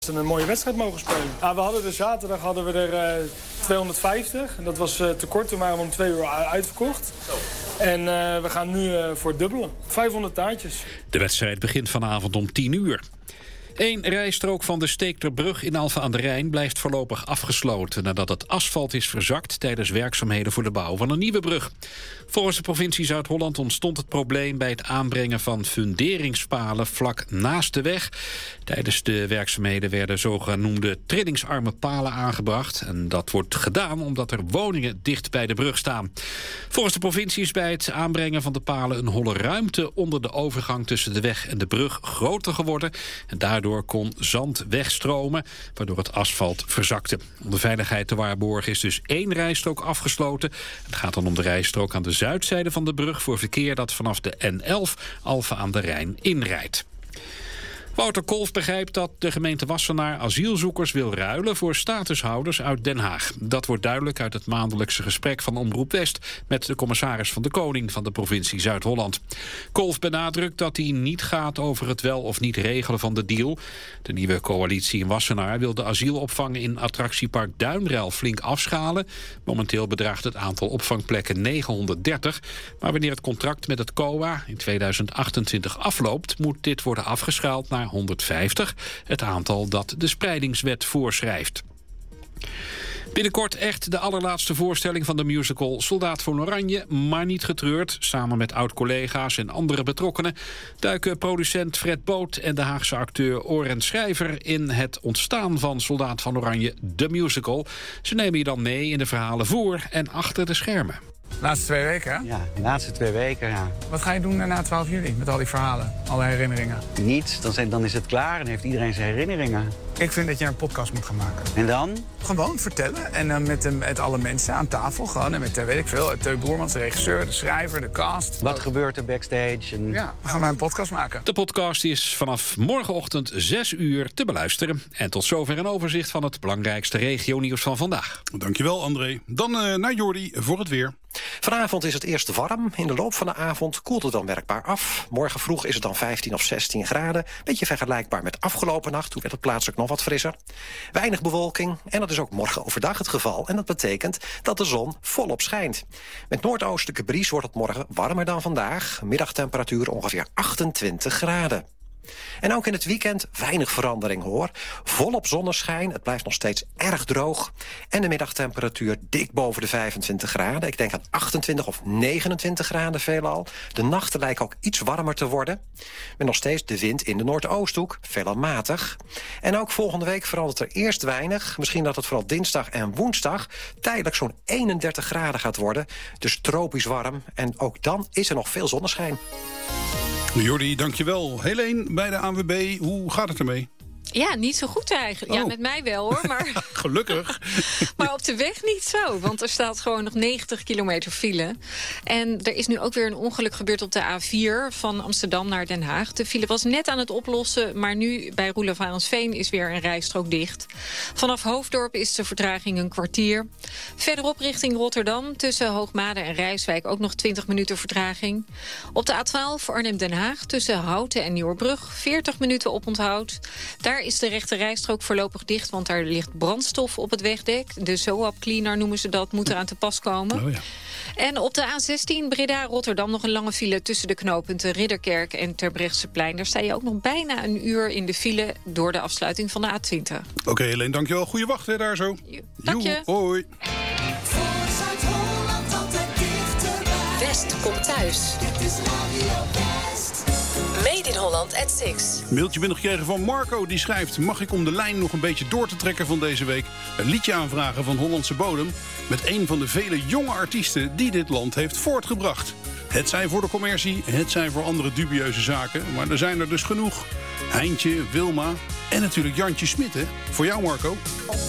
Een mooie wedstrijd mogen spelen. We hadden zaterdag er 250. En dat was te kort, toen waren we om 2 uur uitverkocht. En we gaan nu voor het dubbele. 500 taartjes. De wedstrijd begint vanavond om 10 uur. Eén rijstrook van de Steekterbrug in Alphen aan de Rijn blijft voorlopig afgesloten nadat het asfalt is verzakt tijdens werkzaamheden voor de bouw van een nieuwe brug. Volgens de provincie Zuid-Holland ontstond het probleem bij het aanbrengen van funderingspalen vlak naast de weg. Tijdens de werkzaamheden werden zogenoemde trillingsarme palen aangebracht. En dat wordt gedaan omdat er woningen dicht bij de brug staan. Volgens de provincie is bij het aanbrengen van de palen een holle ruimte onder de overgang tussen de weg en de brug groter geworden. En daardoor kon zand wegstromen, waardoor het asfalt verzakte. Om de veiligheid te waarborgen is dus 1 rijstrook afgesloten. Het gaat dan om de rijstrook aan de zuidzijde van de brug voor verkeer dat vanaf de N11 Alphen aan de Rijn inrijdt. Wouter Kolff begrijpt dat de gemeente Wassenaar asielzoekers wil ruilen voor statushouders uit Den Haag. Dat wordt duidelijk uit het maandelijkse gesprek van Omroep West met de commissaris van de Koning van de provincie Zuid-Holland. Kolff benadrukt dat hij niet gaat over het wel of niet regelen van de deal. De nieuwe coalitie in Wassenaar wil de asielopvang in attractiepark Duinruil flink afschalen. Momenteel bedraagt het aantal opvangplekken 930. Maar wanneer het contract met het COA in 2028 afloopt, moet dit worden afgeschaald naar 150, het aantal dat de spreidingswet voorschrijft. Binnenkort echt de allerlaatste voorstelling van de musical Soldaat van Oranje, maar niet getreurd. Samen met oud-collega's en andere betrokkenen duiken producent Fred Boot en de Haagse acteur Oren Schrijver in het ontstaan van Soldaat van Oranje, de musical. Ze nemen je dan mee in de verhalen voor en achter de schermen. De laatste 2 weken, hè? Ja, de laatste 2 weken, ja. Wat ga je doen na 12 juli met al die verhalen, alle herinneringen? Niets, dan is het klaar en heeft iedereen zijn herinneringen. Ik vind dat je een podcast moet gaan maken. En dan? Gewoon vertellen. En dan met alle mensen aan tafel gewoon. En met, weet ik veel, Teun Boermans, de regisseur, de schrijver, de cast. Wat gebeurt er backstage? En... Ja, we gaan een podcast maken. De podcast is vanaf morgenochtend 6 uur te beluisteren. En tot zover een overzicht van het belangrijkste regionieuws van vandaag. Dankjewel, André. Dan naar Jordi voor het weer. Vanavond is het eerst warm. In de loop van de avond koelt het dan merkbaar af. Morgen vroeg is het dan 15 of 16 graden. Beetje vergelijkbaar met afgelopen nacht. Toen werd het plaatselijk nog wat frisser. Weinig bewolking. En dat is ook morgen overdag het geval. En dat betekent dat de zon volop schijnt. Met noordoostelijke bries wordt het morgen warmer dan vandaag. Middagtemperatuur ongeveer 28 graden. En ook in het weekend weinig verandering, hoor. Volop zonneschijn, het blijft nog steeds erg droog. En de middagtemperatuur dik boven de 25 graden. Ik denk aan 28 of 29 graden veelal. De nachten lijken ook iets warmer te worden. Met nog steeds de wind in de Noordoosthoek, veelal matig. En ook volgende week verandert er eerst weinig. Misschien dat het vooral dinsdag en woensdag tijdelijk zo'n 31 graden gaat worden. Dus tropisch warm. En ook dan is er nog veel zonneschijn. Jordi, dankjewel. Helene, bij de ANWB, hoe gaat het ermee? Ja, niet zo goed eigenlijk. Ja, met mij wel hoor, maar... Gelukkig. Maar op de weg niet zo, want er staat gewoon nog 90 kilometer file. En er is nu ook weer een ongeluk gebeurd op de A4 van Amsterdam naar Den Haag. De file was net aan het oplossen, maar nu bij Roelof-Arendsveen is weer een rijstrook dicht. Vanaf Hoofddorp is de vertraging een kwartier. Verderop richting Rotterdam, tussen Hoogmade en Rijswijk ook nog 20 minuten vertraging. Op de A12 Arnhem-Den Haag tussen Houten en Nieuwerbrug 40 minuten oponthoud. Daar is de rechte rijstrook voorlopig dicht, want daar ligt brandstof op het wegdek. De Zoap Cleaner noemen ze dat, moet eraan te pas komen. Oh ja. En op de A16 Breda-Rotterdam nog een lange file tussen de knooppunten Ridderkerk en Terbrechtseplein. Daar sta je ook nog bijna een uur in de file door de afsluiting van de A20. Oké, Helene, dankjewel. Goeie wacht hè, daar zo. Dank je. Hoi. West komt thuis. Made in Holland at 6. Mailtje binnengekregen van Marco, die schrijft: mag ik om de lijn nog een beetje door te trekken van deze week een liedje aanvragen van Hollandse bodem met een van de vele jonge artiesten die dit land heeft voortgebracht. Het zij voor de commercie, het zij voor andere dubieuze zaken, maar er zijn er dus genoeg. Heintje, Wilma en natuurlijk Jantje Smit, hè? Voor jou, Marco.